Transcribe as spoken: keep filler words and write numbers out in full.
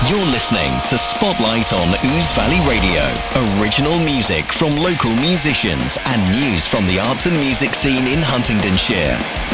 You're listening to Spotlight on Ouse Valley Radio. Original music from local musicians and news from the arts and music scene in Huntingdonshire.